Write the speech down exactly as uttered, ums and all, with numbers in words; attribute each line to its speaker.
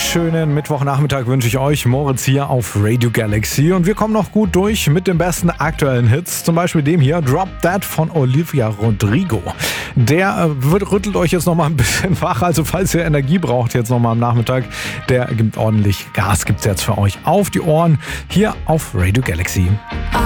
Speaker 1: wunderschönen Mittwochnachmittag wünsche ich euch. Moritz hier auf Radio Galaxy. Und wir kommen noch gut durch mit den besten aktuellen Hits. Zum Beispiel dem hier, Drop That von Olivia Rodrigo. Der äh, wird, rüttelt euch jetzt nochmal ein bisschen wach. Also falls ihr Energie braucht jetzt nochmal am Nachmittag, der gibt ordentlich Gas. Gibt's jetzt für euch auf die Ohren hier auf Radio Galaxy.